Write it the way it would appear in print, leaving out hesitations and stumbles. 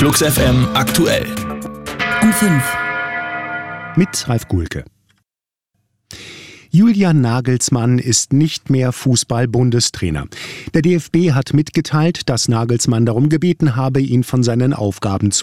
Flux FM aktuell. Um 5. Mit Ralf Guhlke. Julian Nagelsmann ist nicht mehr Fußball-Bundestrainer. Der DFB hat mitgeteilt, dass Nagelsmann darum gebeten habe, ihn von seinen Aufgaben zu